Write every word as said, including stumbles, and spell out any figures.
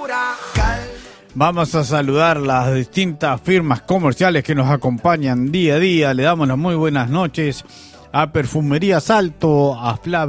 Vamos a saludar las distintas firmas comerciales que nos acompañan día a día. Le damos las muy buenas noches a Perfumería Salto, a Flavia